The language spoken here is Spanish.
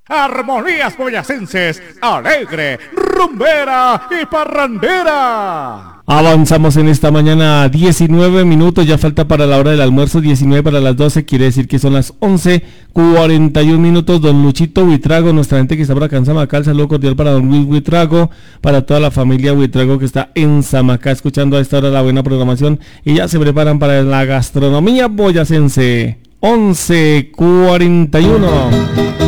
Armonías boyacenses, alegre, rumbera y parrandera. Avanzamos en esta mañana 19 minutos, ya falta para la hora del almuerzo, 19 para las 12, quiere decir que son las 11:41 minutos. Don Luchito Buitrago, nuestra gente que está por acá en Samacá, el saludo cordial para don Luis Buitrago, para toda la familia Buitrago que está en Samacá escuchando a esta hora la buena programación y ya se preparan para la gastronomía boyacense. 11:41.